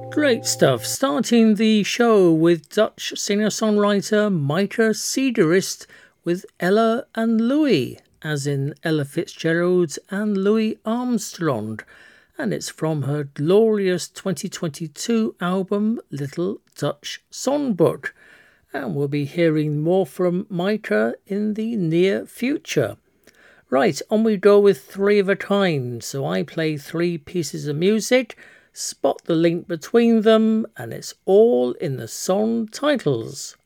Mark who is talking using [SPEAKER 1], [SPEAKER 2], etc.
[SPEAKER 1] Great stuff. Starting the show with Dutch singer-songwriter Micah Cederist with Ella and Louis, as in Ella Fitzgerald and Louis Armstrong, and it's from her glorious 2022 album Little Dutch Songbook. And we'll be hearing more from Micah in the near future. Right, on we go with three of a kind. So I play three pieces of music, spot the link between them, and it's all in the song titles.